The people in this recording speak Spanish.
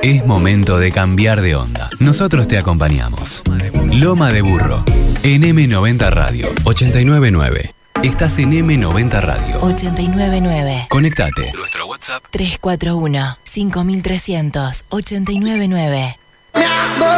Es momento de cambiar de onda. Nosotros te acompañamos. Loma de Burro, en M90 Radio 899. Estás en M90 Radio 899. Conectate. Nuestro WhatsApp 341 5300 899.